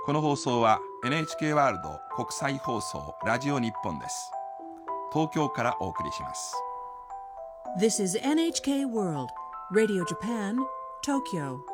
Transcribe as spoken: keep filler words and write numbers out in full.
この放送は エヌエイチケー ワールド国際放送ラジオ日本です。東京からお送りします。 This is エヌエイチケー World Radio Japan, Tokyo